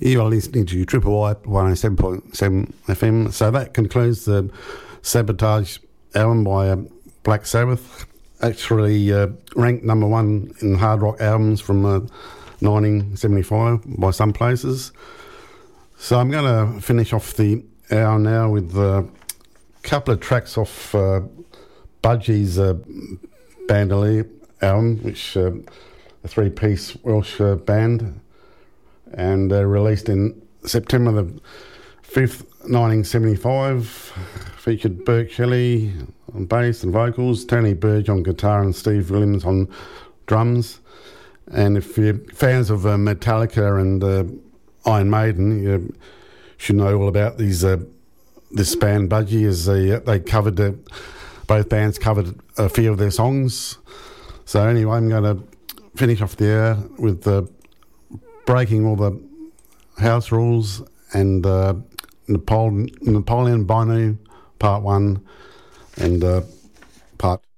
You are listening to Triple Y 107.7 FM. So that concludes the Sabotage album by Black Sabbath. Actually ranked number one in hard rock albums from 1975 by some places. So I'm going to finish off the hour now with a couple of tracks off Budgie's Bandolier album, which a three-piece Welsh band, and released in September the 5th, 1975. Featured Bert Shelley on bass and vocals, Tony Burge on guitar and Steve Williams on drums. And if you're fans of Metallica and Iron Maiden, you should know all about this band Budgie, as they covered both bands covered a few of their songs. So anyway, I'm going to finish off the hour with breaking all the house rules and Napoleon Binu Part 1 and Part